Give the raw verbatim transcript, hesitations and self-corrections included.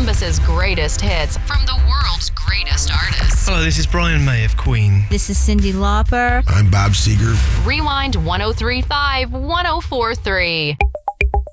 Columbus's greatest hits from the world's greatest artists. Hello, this is Brian May of Queen. This is Cyndi Lauper. I'm Bob Seger. Rewind one oh three point five, one oh four point three.